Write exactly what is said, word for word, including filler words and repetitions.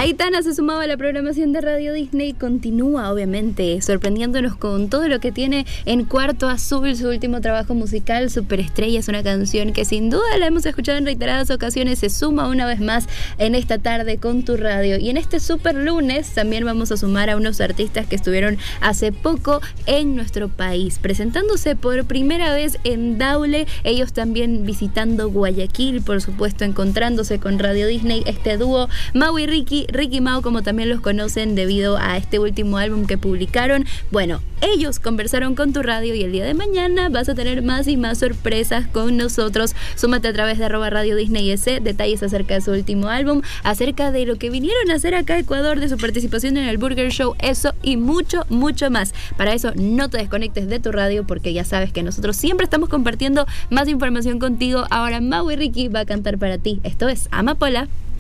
Aitana se sumaba a la programación de Radio Disney y continúa, obviamente, sorprendiéndonos con todo lo que tiene en Cuarto Azul, su último trabajo musical, Superestrella. Es una canción que sin duda la hemos escuchado en reiteradas ocasiones, se suma una vez más en esta tarde con tu radio. Y en este super lunes también vamos a sumar a unos artistas que estuvieron hace poco en nuestro país, presentándose por primera vez en Daule, ellos también visitando Guayaquil, por supuesto encontrándose con Radio Disney, este dúo Mau y Ricky, Ricky y Mau como también los conocen debido a este último álbum que publicaron. Bueno, ellos conversaron con tu radio y el día de mañana vas a tener más y más sorpresas con nosotros. Súmate a través de arroba Radio Disney S, detalles acerca de su último álbum, acerca de lo que vinieron a hacer acá a Ecuador, de su participación en el Burger Show, eso y mucho, mucho más. Para eso no te desconectes de tu radio porque ya sabes que nosotros siempre estamos compartiendo más información contigo. Ahora Mau y Ricky va a cantar para ti. Esto es Amapola.